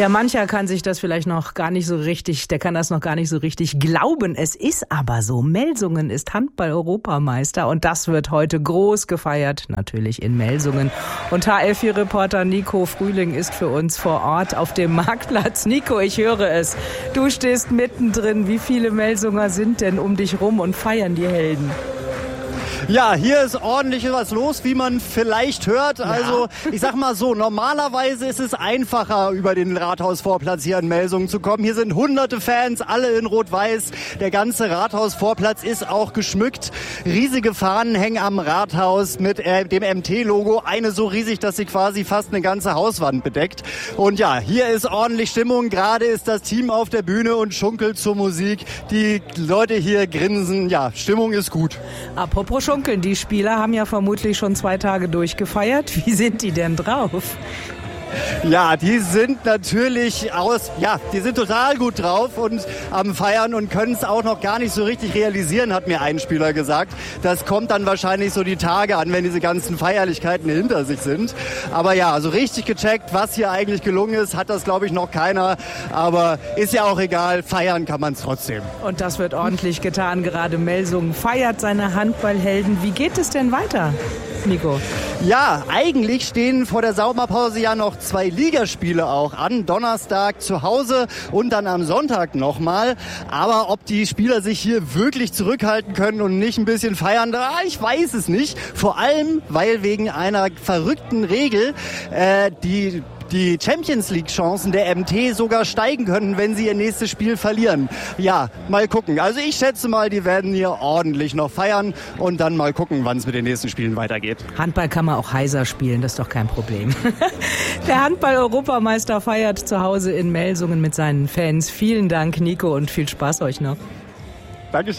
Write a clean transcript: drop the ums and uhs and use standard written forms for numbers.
Ja, mancher kann sich das vielleicht noch gar nicht so richtig, der kann das noch gar nicht so richtig glauben. Es ist aber so. Melsungen ist Handball-Europameister und das wird heute groß gefeiert, natürlich in Melsungen. Und HL4-Reporter Nico Frühling ist für uns vor Ort auf dem Marktplatz. Nico, ich höre es. Du stehst mittendrin. Wie viele Melsunger sind denn um dich rum und feiern die Helden? Ja, hier ist ordentlich was los, wie man vielleicht hört. Ja. Also ich sag mal so, normalerweise ist es einfacher, über den Rathausvorplatz hier in Melsungen zu kommen. Hier sind hunderte Fans, alle in Rot-Weiß. Der ganze Rathausvorplatz ist auch geschmückt. Riesige Fahnen hängen am Rathaus mit dem MT-Logo. Eine so riesig, dass sie quasi fast eine ganze Hauswand bedeckt. Und ja, hier ist ordentlich Stimmung. Gerade ist das Team auf der Bühne und schunkelt zur Musik. Die Leute hier grinsen. Ja, Stimmung ist gut. Apropos Schunkeln, die Spieler haben ja vermutlich schon 2 Tage durchgefeiert. Wie sind die denn drauf? Ja, die sind natürlich die sind total gut drauf und am Feiern und können es auch noch gar nicht so richtig realisieren, hat mir ein Spieler gesagt. Das kommt dann wahrscheinlich so die Tage an, wenn diese ganzen Feierlichkeiten hinter sich sind. Aber ja, so richtig gecheckt, was hier eigentlich gelungen ist, hat das, glaube ich, noch keiner. Aber ist ja auch egal, feiern kann man es trotzdem. Und das wird ordentlich getan. Gerade Melsungen feiert seine Handballhelden. Wie geht es denn weiter, Nico? Ja, eigentlich stehen vor der Sommerpause ja noch 2 Ligaspiele auch an. Donnerstag zu Hause und dann am Sonntag nochmal. Aber ob die Spieler sich hier wirklich zurückhalten können und nicht ein bisschen feiern, ich weiß es nicht. Vor allem, weil wegen einer verrückten Regel die Champions-League-Chancen der MT sogar steigen können, wenn sie ihr nächstes Spiel verlieren. Ja, mal gucken. Also ich schätze mal, die werden hier ordentlich noch feiern und dann mal gucken, wann es mit den nächsten Spielen weitergeht. Handball kann man auch heiser spielen, das ist doch kein Problem. Der Handball-Europameister feiert zu Hause in Melsungen mit seinen Fans. Vielen Dank, Nico, und viel Spaß euch noch. Dankeschön.